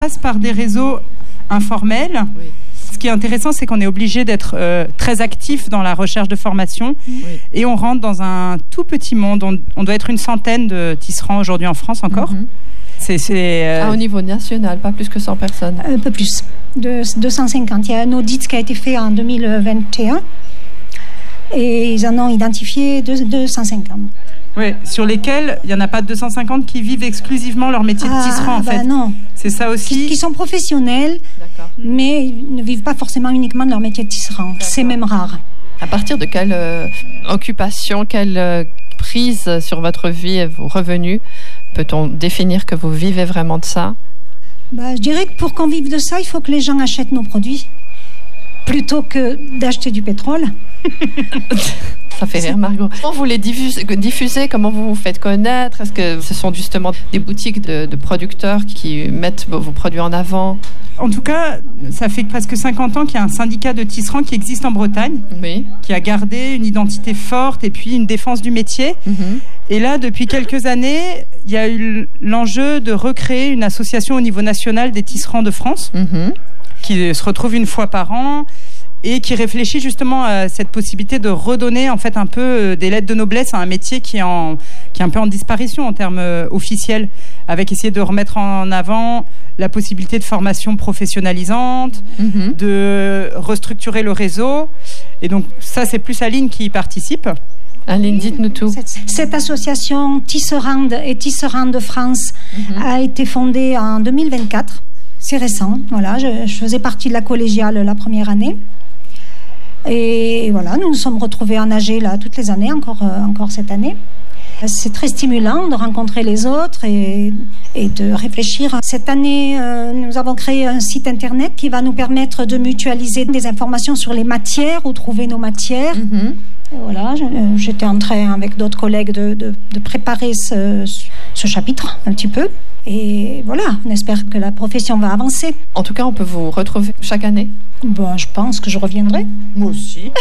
passe par des réseaux informels. Oui. Ce qui est intéressant, c'est qu'on est obligé d'être très actif dans la recherche de formation. Oui. Et on rentre dans un tout petit monde. On doit être une centaine de tisserands aujourd'hui en France encore. Au niveau national, pas plus que 100 personnes. Un peu plus, de 250. Il y a un audit qui a été fait en 2021 et ils en ont identifié 250. Oui, sur lesquels il n'y en a pas 250 qui vivent exclusivement leur métier de tisserand, en fait. Non. C'est ça aussi. Qui sont professionnels, mais ils ne vivent pas forcément uniquement de leur métier de tisserand. D'accord. C'est même rare. À partir de quelle occupation, quelle prise sur votre vie et vos revenus peut-on définir que vous vivez vraiment de ça ? Je dirais que pour qu'on vive de ça, il faut que les gens achètent nos produits plutôt que d'acheter du pétrole. Ça fait rire, Margot. Comment vous les diffusez? Comment vous vous faites connaître? Est-ce que ce sont justement des boutiques de producteurs qui mettent vos produits en avant? En tout cas, ça fait presque 50 ans qu'il y a un syndicat de tisserands qui existe en Bretagne, oui, qui a gardé une identité forte et puis une défense du métier. Et là, depuis quelques années, il y a eu l'enjeu de recréer une association au niveau national des tisserands de France, qui se retrouve une fois par an et qui réfléchit justement à cette possibilité de redonner en fait un peu des lettres de noblesse à un métier qui est un peu en disparition en termes officiels, avec essayer de remettre en avant la possibilité de formation professionnalisante, de restructurer le réseau. Et donc ça, c'est plus Aline qui y participe. Aline, dites-nous tout. Cette association Tisserande et Tisserande de France a été fondée en 2024. C'est récent, voilà. Je faisais partie de la collégiale la première année. Et voilà, nous nous sommes retrouvés en AG là toutes les années, encore cette année. C'est très stimulant de rencontrer les autres et de réfléchir. Cette année, nous avons créé un site internet qui va nous permettre de mutualiser des informations sur les matières, où trouver nos matières. Voilà, j'étais en train avec d'autres collègues de préparer ce chapitre un petit peu. Et voilà, on espère que la profession va avancer. En tout cas, on peut vous retrouver chaque année? Je pense que je reviendrai. Moi aussi.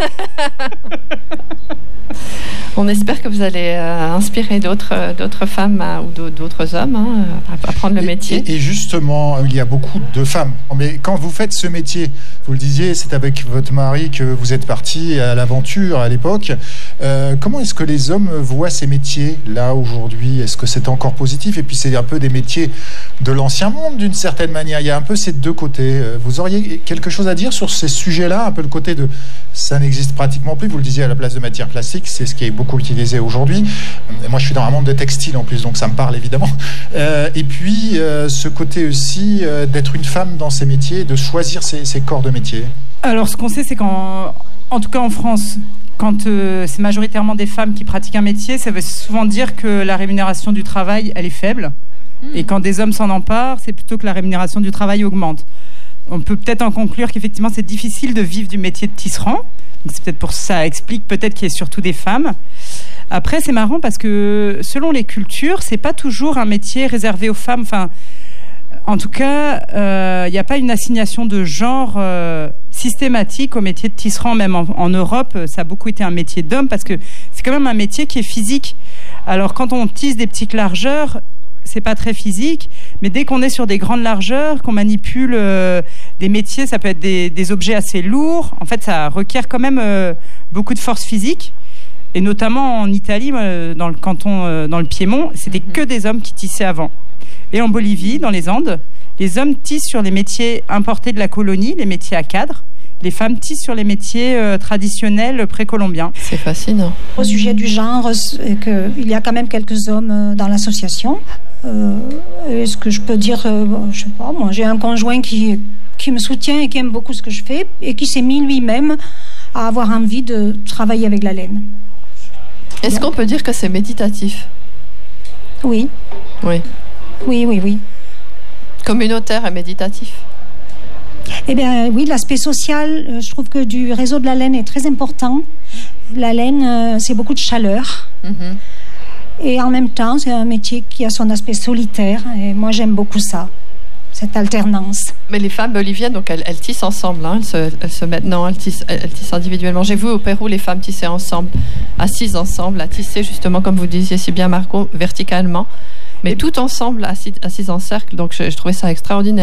On espère que vous allez inspirer d'autres femmes ou d'autres hommes à prendre le métier. Et justement, il y a beaucoup de femmes. Mais quand vous faites ce métier, vous le disiez, c'est avec votre mari que vous êtes partis à l'aventure à l'époque. Comment est-ce que les hommes voient ces métiers là aujourd'hui? Est-ce que c'est encore positif? Et puis c'est un peu des métiers de l'ancien monde d'une certaine manière. Il y a un peu ces deux côtés. Vous auriez quelque chose à dire sur ces sujets-là? Un peu le côté de ça n'existe pratiquement plus. Vous le disiez, à la place de matière classique, c'est ce qui est beaucoup utilisé aujourd'hui. Moi, je suis dans un monde de textile en plus, donc ça me parle évidemment. Et puis, ce côté aussi d'être une femme dans ces métiers, de choisir ses corps de métier. Alors, ce qu'on sait, c'est qu'en tout cas en France, quand c'est majoritairement des femmes qui pratiquent un métier, ça veut souvent dire que la rémunération du travail, elle est faible. Et quand des hommes s'en emparent, c'est plutôt que la rémunération du travail augmente. On peut peut-être en conclure qu'effectivement, c'est difficile de vivre du métier de tisserand. Donc c'est peut-être pour ça, explique peut-être qu'il y ait surtout des femmes. Après, c'est marrant parce que selon les cultures, c'est pas toujours un métier réservé aux femmes. Enfin, en tout cas, il n'y a pas une assignation de genre systématique au métier de tisserand. Même en Europe, ça a beaucoup été un métier d'homme parce que c'est quand même un métier qui est physique. Alors, quand on tisse des petites largeurs, c'est pas très physique, mais dès qu'on est sur des grandes largeurs, qu'on manipule des métiers, ça peut être des objets assez lourds. En fait, ça requiert quand même beaucoup de force physique. Et notamment en Italie, dans le canton, dans le Piémont, c'était que des hommes qui tissaient avant. Et en Bolivie, dans les Andes, les hommes tissent sur les métiers importés de la colonie, les métiers à cadre. Les femmes tissent sur les métiers traditionnels précolombiens. C'est fascinant. Au sujet du genre, il y a quand même quelques hommes dans l'association. Est-ce que je peux dire, je sais pas, moi j'ai un conjoint qui me soutient et qui aime beaucoup ce que je fais et qui s'est mis lui-même à avoir envie de travailler avec la laine. Est-ce qu'on peut dire que c'est méditatif? Oui. Oui. Oui. Communautaire et méditatif? Eh bien oui, l'aspect social, je trouve que du réseau de la laine est très important. La laine, c'est beaucoup de chaleur. Et en même temps, c'est un métier qui a son aspect solitaire. Et moi, j'aime beaucoup ça, cette alternance. Mais les femmes boliviennes, donc elles tissent ensemble. Hein, elles se mettent... Non, elles tissent individuellement. J'ai vu au Pérou les femmes tisser ensemble, assises ensemble, à tisser justement, comme vous disiez si bien, Margot, verticalement. Mais tout ensemble, assis en cercle, donc je trouvais ça extraordinaire.